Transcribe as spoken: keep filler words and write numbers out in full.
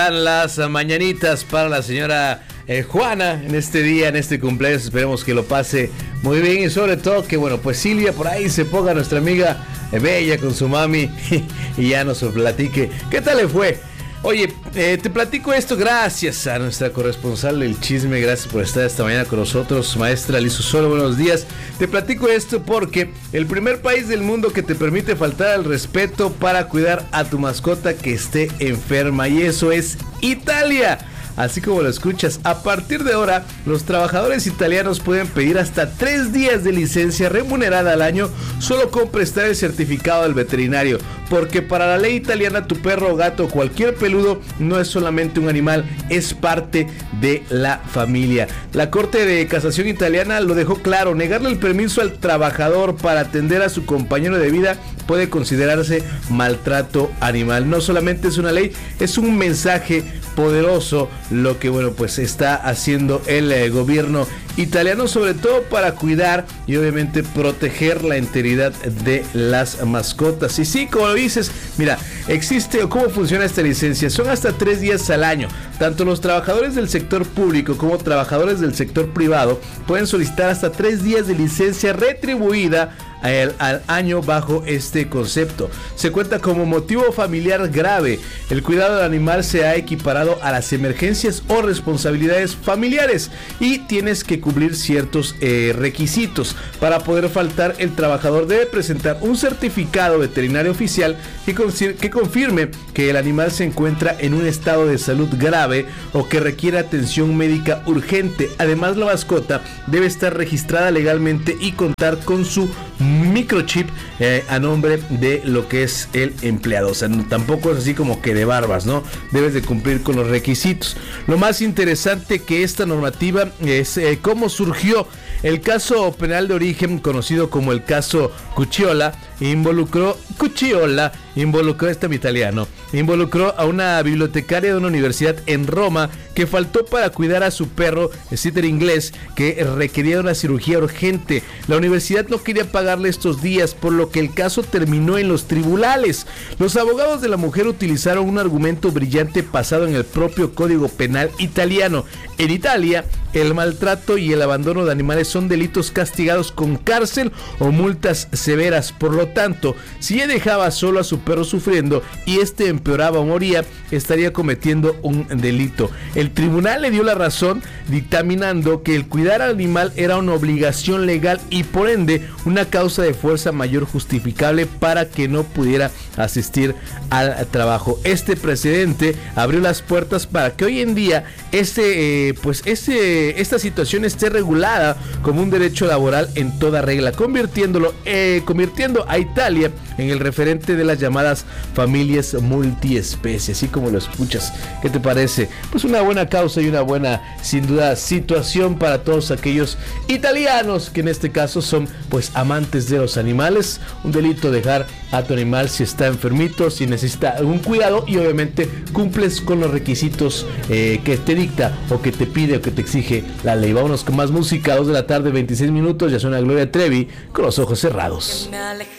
Las mañanitas para la señora eh, Juana en este día, en este cumpleaños. Esperemos que lo pase muy bien y sobre todo que, bueno, pues Silvia por ahí se ponga, nuestra amiga eh, Bella con su mami y ya nos platique qué tal le fue. Oye, eh, te platico esto gracias a nuestra corresponsal del chisme. Gracias por estar esta mañana con nosotros, maestra Lizu Solo, buenos días. Te platico esto porque el primer país del mundo que te permite faltar al respeto para cuidar a tu mascota que esté enferma, y eso es Italia. Así como lo escuchas, a partir de ahora, los trabajadores italianos pueden pedir hasta tres días de licencia remunerada al año solo con prestar el certificado del veterinario, porque para la ley italiana tu perro, gato o cualquier peludo no es solamente un animal, es parte de la familia. La Corte de Casación italiana lo dejó claro: negarle el permiso al trabajador para atender a su compañero de vida puede considerarse maltrato animal. No solamente es una ley, es un mensaje poderoso lo que, bueno, pues está haciendo el eh, gobierno italiano, sobre todo para cuidar y obviamente proteger la integridad de las mascotas. Y sí, como lo dices, mira, existe, o cómo funciona esta licencia, son hasta tres días al año. Tanto los trabajadores del sector público como trabajadores del sector privado pueden solicitar hasta tres días de licencia retribuida Al, al año bajo este concepto. Se cuenta como motivo familiar grave. El cuidado del animal se ha equiparado a las emergencias o responsabilidades familiares y tienes que cumplir ciertos eh, requisitos. Para poder faltar, el trabajador debe presentar un certificado veterinario oficial que, que confirme que el animal se encuentra en un estado de salud grave o que requiere atención médica urgente. Además, la mascota debe estar registrada legalmente y contar con su microchip eh, a nombre de lo que es el empleado. O sea, no, tampoco es así como que de barbas, ¿no? Debes de cumplir con los requisitos. Lo más interesante que esta normativa es eh, cómo surgió. El caso penal de origen, conocido como el caso Cucciola, involucró Cucciola, involucró, este es italiano, involucró a una bibliotecaria de una universidad en Roma que faltó para cuidar a su perro, el sitter inglés, que requería una cirugía urgente. La universidad no quería pagarle estos días, por lo que el caso terminó en los tribunales. Los abogados de la mujer utilizaron un argumento brillante basado en el propio Código Penal italiano. En Italia, el maltrato y el abandono de animales son delitos castigados con cárcel o multas severas. Por lo tanto, si ella dejaba solo a su perro sufriendo y este empeoraba o moría, estaría cometiendo un delito. El tribunal le dio la razón, dictaminando que el cuidar al animal era una obligación legal y por ende una causa de fuerza mayor justificable para que no pudiera asistir al trabajo. Este precedente abrió las puertas para que hoy en día este, eh, pues este, esta situación esté regulada como un derecho laboral en toda regla, convirtiéndolo, eh, convirtiendo a Italia en el referente de las llamadas familias multiespecie, así como lo escuchas. ¿Qué te parece? Pues una buena causa y una buena, sin duda, situación para todos aquellos italianos que en este caso son pues amantes de los animales. Un delito dejar a tu animal si está enfermito, si necesita algún cuidado y obviamente cumples con los requisitos eh, que te dicta o que te pide o que te exige la ley. Vámonos con más música, dos de la tarde, veintiséis minutos, ya suena Gloria Trevi con Los Ojos Cerrados.